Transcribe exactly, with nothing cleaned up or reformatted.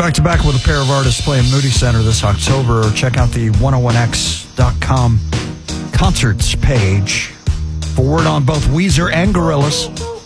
back to back with a pair of artists playing Moody Center this October. Check out the one oh one x dot com concerts page for word on both Weezer and Gorillaz.